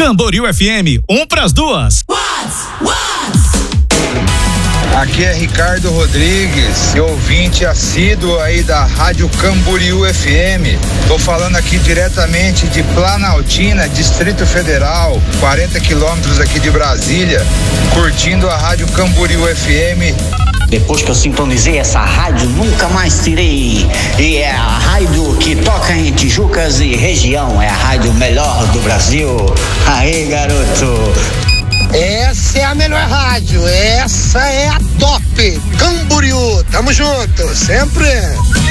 Camboriú FM, pras duas. Aqui é Ricardo Rodrigues, ouvinte assíduo aí da Rádio Camboriú FM. Tô falando aqui diretamente de Planaltina, Distrito Federal, 40 quilômetros aqui de Brasília, curtindo a Rádio Camboriú FM. Depois que eu sintonizei essa rádio, nunca mais tirei. E é a rádio que toca em Tijucas e região. É a rádio melhor do Brasil. Aí, garoto. Essa é a melhor rádio. Essa é a top. Camboriú, tamo junto, sempre.